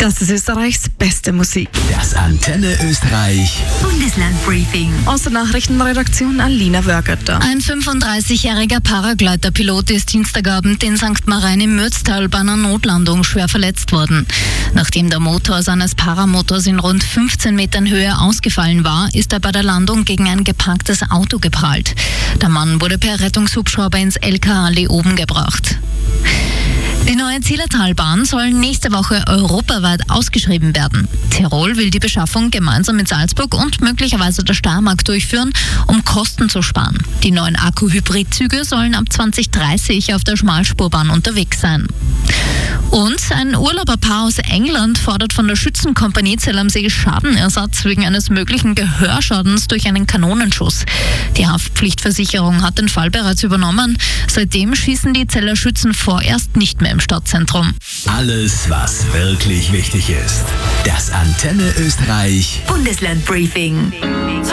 Das ist Österreichs beste Musik. Das Antenne Österreich Bundesland-Briefing. Aus der Nachrichtenredaktion Alina Wörgötter. Ein 35-jähriger Paraglider-Pilot ist Dienstagabend in St. Marijn im Mürztal bei einer Notlandung schwer verletzt worden. Nachdem der Motor seines Paramotors in rund 15 Metern Höhe ausgefallen war, ist er bei der Landung gegen ein geparktes Auto geprallt. Der Mann wurde per Rettungshubschrauber ins LKA Leoben gebracht. Die neue Zillertalbahn soll nächste Woche europaweit ausgeschrieben werden. Tirol will die Beschaffung gemeinsam mit Salzburg und möglicherweise der Steiermark durchführen, um Kosten zu sparen. Die neuen Akku-Hybrid-Züge sollen ab 2030 auf der Schmalspurbahn unterwegs sein. Und ein Urlauberpaar aus England fordert von der Schützenkompanie Zell am See Schadenersatz wegen eines möglichen Gehörschadens durch einen Kanonenschuss. Die Haftpflichtversicherung hat den Fall bereits übernommen. Seitdem schießen die Zeller Schützen vorerst nicht mehr im Stadtzentrum. Alles, was wirklich wichtig ist. Das Antenne Österreich Bundesland-Briefing.